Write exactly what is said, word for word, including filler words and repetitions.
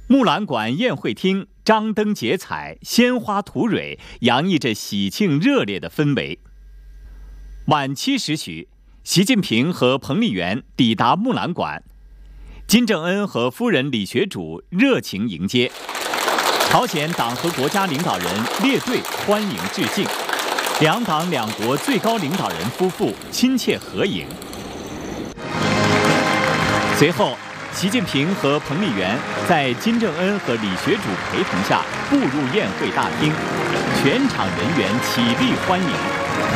木兰馆宴会厅张灯结彩，鲜花吐蕊，洋溢着喜庆热烈的氛围。晚七时许，习近平和彭丽媛抵达木兰馆，金正恩和夫人李学主热情迎接，朝鲜党和国家领导人列队欢迎致敬，两党两国最高领导人夫妇亲切合影。随后，习近平和彭丽媛在金正恩和李学主陪同下步入宴会大厅，全场人员起立欢迎。